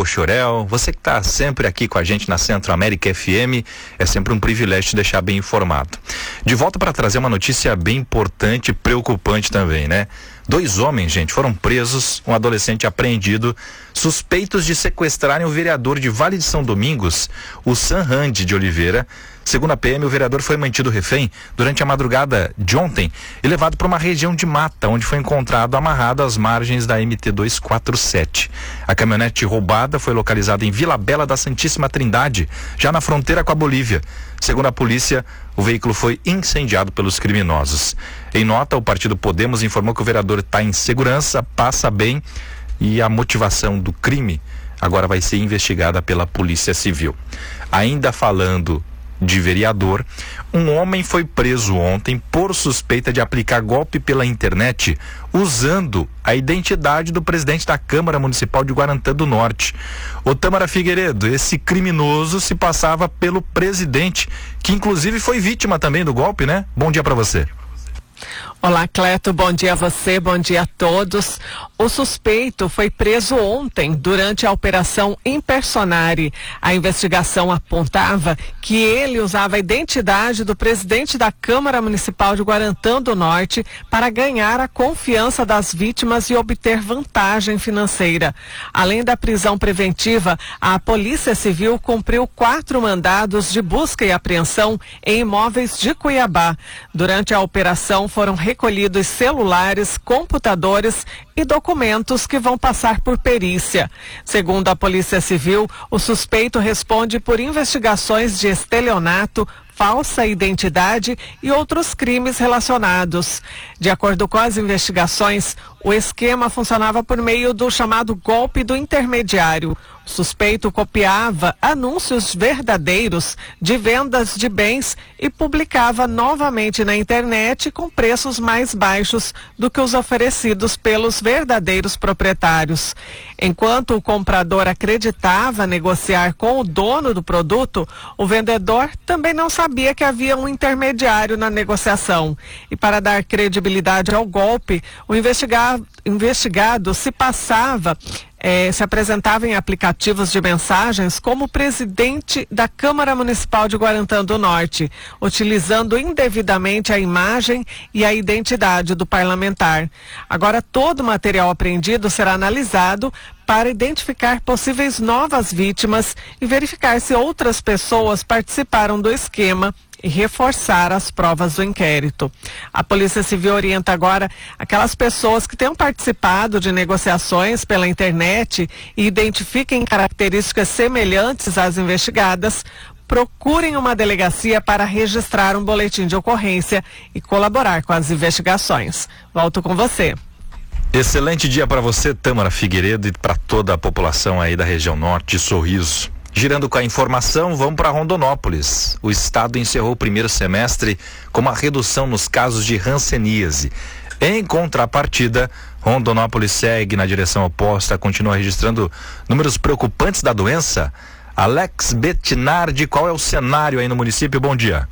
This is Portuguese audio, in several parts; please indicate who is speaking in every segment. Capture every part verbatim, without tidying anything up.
Speaker 1: Pochorel, você que está sempre aqui com a gente na Centro América F M, é sempre um privilégio te deixar bem informado. De volta para trazer uma notícia bem importante e preocupante também, né? Dois homens, gente, foram presos, um adolescente apreendido, suspeitos de sequestrarem o vereador de Vale de São Domingos, o Sanrande de Oliveira. Segundo a P M, o vereador foi mantido refém durante a madrugada de ontem e levado para uma região de mata, onde foi encontrado amarrado às margens da M T duzentos e quarenta e sete. A caminhonete roubada foi localizada em Vila Bela da Santíssima Trindade, já na fronteira com a Bolívia. Segundo a polícia, o veículo foi incendiado pelos criminosos. Em nota, o partido Podemos informou que o vereador está em segurança, passa bem e a motivação do crime agora vai ser investigada pela Polícia Civil. Ainda falando de vereador, um homem foi preso ontem por suspeita de aplicar golpe pela internet usando a identidade do presidente da Câmara Municipal de Guarantã do Norte. Ô Tâmara Figueiredo, esse criminoso se passava pelo presidente, que inclusive foi vítima também do golpe, né? Bom dia para você.
Speaker 2: Olá, Cleto, bom dia a você, bom dia a todos. O suspeito foi preso ontem durante a operação Impersonare. A investigação apontava que ele usava a identidade do presidente da Câmara Municipal de Guarantã do Norte para ganhar a confiança das vítimas e obter vantagem financeira. Além da prisão preventiva, a Polícia Civil cumpriu quatro mandados de busca e apreensão em imóveis de Cuiabá. Durante a operação foram recolhidos celulares, computadores e documentos que vão passar por perícia. Segundo a Polícia Civil, o suspeito responde por investigações de estelionato, falsa identidade e outros crimes relacionados. De acordo com as investigações, o esquema funcionava por meio do chamado golpe do intermediário. O suspeito copiava anúncios verdadeiros de vendas de bens e publicava novamente na internet com preços mais baixos do que os oferecidos pelos verdadeiros proprietários. Enquanto o comprador acreditava negociar com o dono do produto, o vendedor também não sabia que havia um intermediário na negociação. E para dar credibilidade ao golpe, o investigado, investigado se passava Eh, se apresentava em aplicativos de mensagens como presidente da Câmara Municipal de Guarantã do Norte, utilizando indevidamente a imagem e a identidade do parlamentar. Agora, todo o material apreendido será analisado para identificar possíveis novas vítimas e verificar se outras pessoas participaram do esquema e reforçar as provas do inquérito. A Polícia Civil orienta agora aquelas pessoas que tenham participado de negociações pela internet e identifiquem características semelhantes às investigadas, procurem uma delegacia para registrar um boletim de ocorrência e colaborar com as investigações. Volto com você.
Speaker 1: Excelente dia para você, Tâmara Figueiredo, e para toda a população aí da região norte de Sorriso. Girando com a informação, vamos para Rondonópolis. O estado encerrou o primeiro semestre com uma redução nos casos de hanseníase. Em contrapartida, Rondonópolis segue na direção oposta, continua registrando números preocupantes da doença. Alex Bettinardi, qual é o cenário aí no município? Bom dia.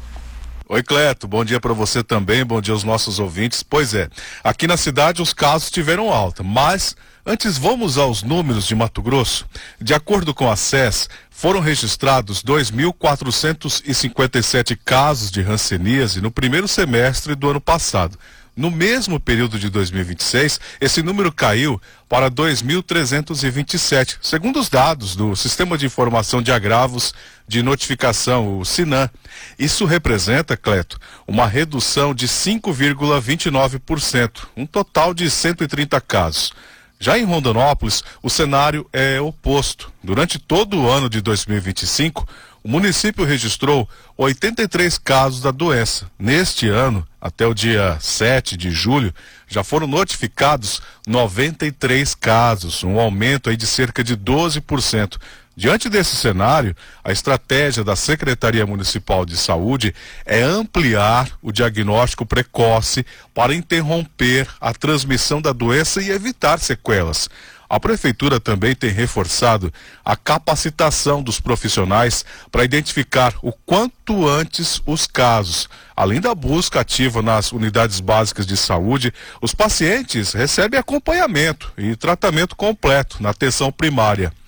Speaker 3: Oi, Cleto, bom dia para você também, bom dia aos nossos ouvintes. Pois é, aqui na cidade os casos tiveram alta, mas antes vamos aos números de Mato Grosso. De acordo com a S E S, foram registrados dois mil quatrocentos e cinquenta e sete casos de hanseníase no primeiro semestre do ano passado. No mesmo período de dois mil e vinte e seis, esse número caiu para dois mil trezentos e vinte e sete, segundo os dados do Sistema de Informação de Agravos de Notificação, o SINAM. Isso representa, Cleto, uma redução de cinco vírgula vinte e nove por cento, um total de cento e trinta casos. Já em Rondonópolis, o cenário é oposto. Durante todo o ano de dois mil e vinte e cinco, o município registrou oitenta e três casos da doença. Neste ano, até o dia sete de julho, já foram notificados noventa e três casos, um aumento aí de cerca de doze por cento. Diante desse cenário, a estratégia da Secretaria Municipal de Saúde é ampliar o diagnóstico precoce para interromper a transmissão da doença e evitar sequelas. A Prefeitura também tem reforçado a capacitação dos profissionais para identificar o quanto antes os casos. Além da busca ativa nas unidades básicas de saúde, os pacientes recebem acompanhamento e tratamento completo na atenção primária.